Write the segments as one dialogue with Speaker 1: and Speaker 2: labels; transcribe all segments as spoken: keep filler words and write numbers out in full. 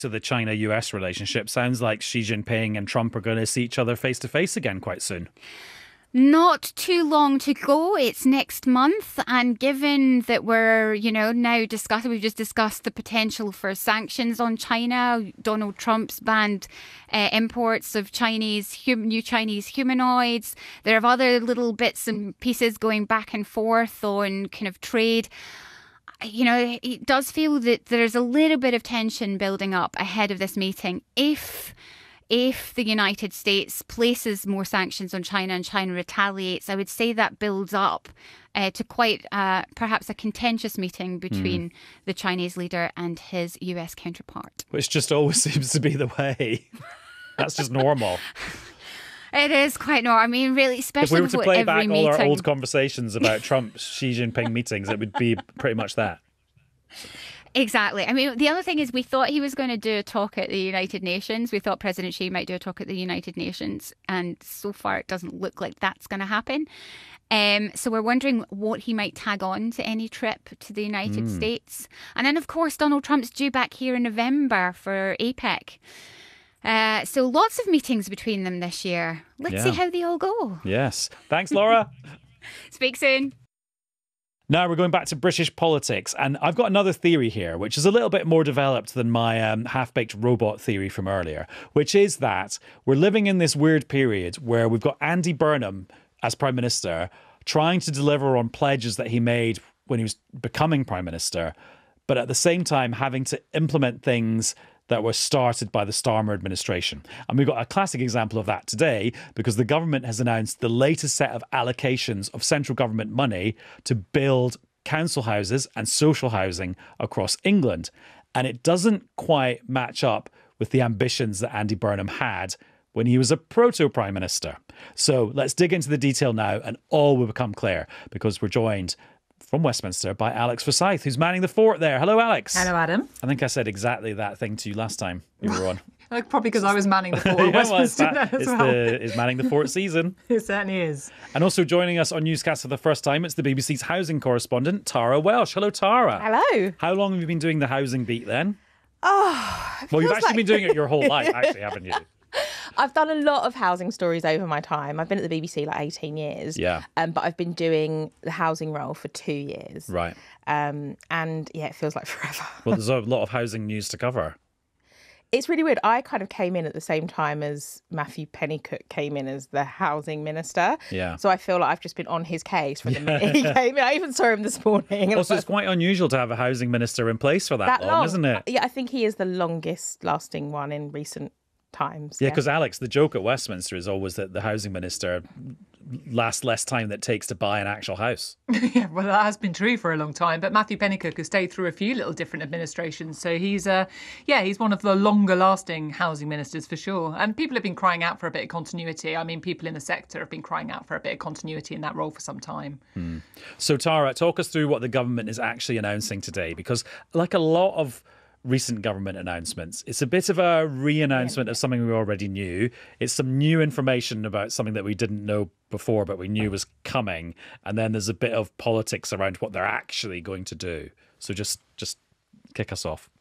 Speaker 1: to the China-U S relationship, sounds like Xi Jinping and Trump are going to see each other face-to-face again quite soon.
Speaker 2: Not too long to go. It's next month. And given that we're, you know, now discussing, we've just discussed the potential for sanctions on China. Donald Trump's banned uh, imports of Chinese, hum- new Chinese humanoids. There are other little bits and pieces going back and forth on kind of trade. You know, it does feel that there's a little bit of tension building up ahead of this meeting. If If the United States places more sanctions on China and China retaliates, I would say that builds up uh, to quite uh, perhaps a contentious meeting between mm. the Chinese leader and his U S counterpart.
Speaker 1: Which just always seems to be the way. That's just normal.
Speaker 2: It is quite normal. I mean, really, especially
Speaker 1: if we were to play back
Speaker 2: meeting.
Speaker 1: all our old conversations about Trump Xi Jinping meetings, it would be pretty much that.
Speaker 2: Exactly. I mean, the other thing is we thought he was going to do a talk at the United Nations. We thought President Xi might do a talk at the United Nations. And so far, it doesn't look like that's going to happen. Um, so we're wondering what he might tag on to any trip to the United mm. States. And then, of course, Donald Trump's due back here in November for APEC. Uh, so lots of meetings between them this year. Let's yeah. see how they all go.
Speaker 1: Yes. Thanks, Laura.
Speaker 2: Speak soon.
Speaker 1: Now we're going back to British politics, and I've got another theory here, which is a little bit more developed than my um, half-baked robot theory from earlier, which is that we're living in this weird period where we've got Andy Burnham as Prime Minister trying to deliver on pledges that he made when he was becoming Prime Minister, but at the same time having to implement things that were started by the Starmer administration. And we've got a classic example of that today because the government has announced the latest set of allocations of central government money to build council houses and social housing across England. And it doesn't quite match up with the ambitions that Andy Burnham had when he was a proto-prime minister. So let's dig into the detail now and all will become clear because we're joined from Westminster by Alex Forsyth, who's manning the fort there. Hello, Alex.
Speaker 3: Hello, Adam.
Speaker 1: I think I said exactly that thing to you last time you were on.
Speaker 3: Probably because I was manning the fort at
Speaker 1: yeah,
Speaker 3: Westminster
Speaker 1: well, it's, that,
Speaker 3: as
Speaker 1: it's,
Speaker 3: well.
Speaker 1: the, it's manning the fort season.
Speaker 3: It certainly is.
Speaker 1: And also joining us on Newscast for the first time, it's the B B C's housing correspondent, Tara Welsh. Hello, Tara.
Speaker 4: Hello.
Speaker 1: How long have you been doing the housing beat then?
Speaker 4: Oh,
Speaker 1: well, you've actually
Speaker 4: like...
Speaker 1: been doing it your whole life, actually, haven't you?
Speaker 4: I've done a lot of housing stories over my time. I've been at the B B C like eighteen years.
Speaker 1: Yeah.
Speaker 4: Um, but I've been doing the housing role for two years.
Speaker 1: Right.
Speaker 4: Um, and yeah, it feels like forever.
Speaker 1: Well, there's a lot of housing news to cover.
Speaker 4: It's really weird. I kind of came in at the same time as Matthew Pennycook came in as the housing minister.
Speaker 1: Yeah.
Speaker 4: So I feel like I've just been on his case from the minute he came in. I even saw him this morning.
Speaker 1: Also, it's quite unusual to have a housing minister in place for that,
Speaker 4: that
Speaker 1: long,
Speaker 4: long,
Speaker 1: isn't it?
Speaker 4: Yeah, I think he is the longest lasting one in recent times.
Speaker 1: Yeah, because yeah. Alex, the joke at Westminster is always that the housing minister lasts less time than it takes to buy an actual house.
Speaker 3: Yeah, well, that has been true for a long time. But Matthew Pennycook has stayed through a few little different administrations. So he's, uh, yeah, he's one of the longer lasting housing ministers for sure. And people have been crying out for a bit of continuity. I mean, people in the sector have been crying out for a bit of continuity in that role for some time.
Speaker 1: Hmm. So, Tara, talk us through what the government is actually announcing today, because like a lot of recent government announcements, it's a bit of a re-announcement of something we already knew. It's some new information about something that we didn't know before, but we knew was coming. And then there's a bit of politics around what they're actually going to do. So just just kick us off.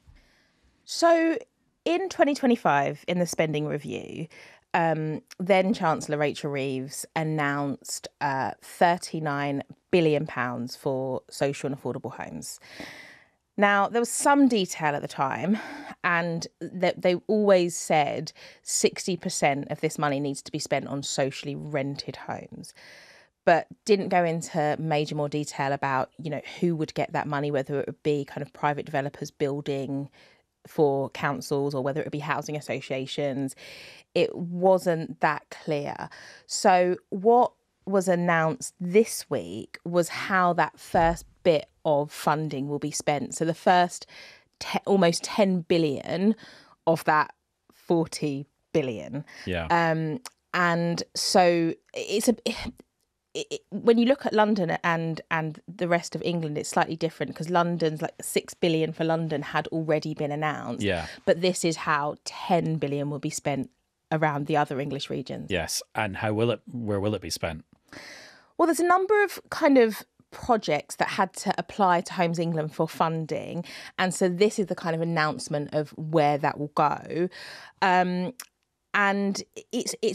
Speaker 4: So in twenty twenty-five, in the spending review, um, then Chancellor Rachel Reeves announced uh, thirty-nine billion pounds for social and affordable homes. Now, there was some detail at the time, and that they always said sixty percent of this money needs to be spent on socially rented homes, but didn't go into major more detail about, you know, who would get that money, whether it would be kind of private developers building for councils or whether it would be housing associations. It wasn't that clear. So what was announced this week was how that first bit of funding will be spent. So the first te- almost ten billion of that forty billion.
Speaker 1: Yeah.
Speaker 4: Um, and so it's a it, it, when you look at London and and the rest of England, it's slightly different because London's like six billion for London had already been announced.
Speaker 1: Yeah.
Speaker 4: But this is how ten billion will be spent around the other English regions.
Speaker 1: Yes. And how will it? Where will it be spent?
Speaker 4: Well, there's a number of kind of projects that had to apply to Homes England for funding. And so this is the kind of announcement of where that will go. Um, and it's it's